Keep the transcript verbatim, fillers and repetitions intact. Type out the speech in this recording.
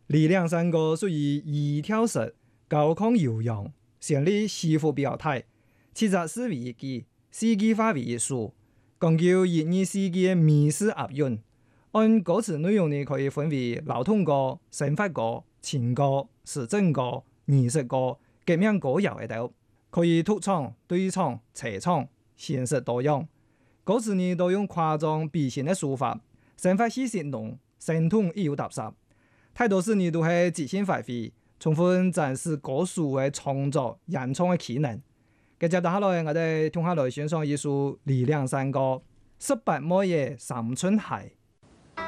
力量三個屬於二跳式高亢悠揚，旋律起伏表態，七十四為一記，四季化為一首，講究二十世紀嘅美式押韻。按歌詞內容呢，可以分為流通歌、生活歌、情歌、時政歌、儀式歌、革命歌謠喺度，可以獨唱、對唱、齊唱，形式多樣。歌詞呢都用誇張比興嘅手法，生活氣息濃，生動亦有踏實。太多時呢都係即興發揮，充分展示歌手嘅創作、演唱嘅技能。接下來我哋聽下來欣賞一首《力量山歌》，十八末嘅三春海。